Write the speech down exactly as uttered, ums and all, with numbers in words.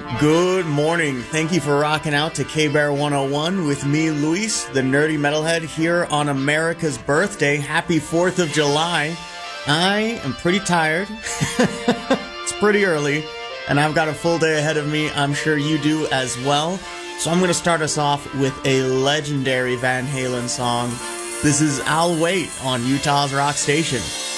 Good morning. Thank you for rocking out to K-Bear one oh one with me, Luis, the nerdy metalhead, here on America's birthday. Happy fourth of July. I am pretty tired. It's pretty early, and I've got a full day ahead of me. I'm sure you do as well. So I'm going to start us off with a legendary Van Halen song. This is I'll Wait on Utah's Rock Station.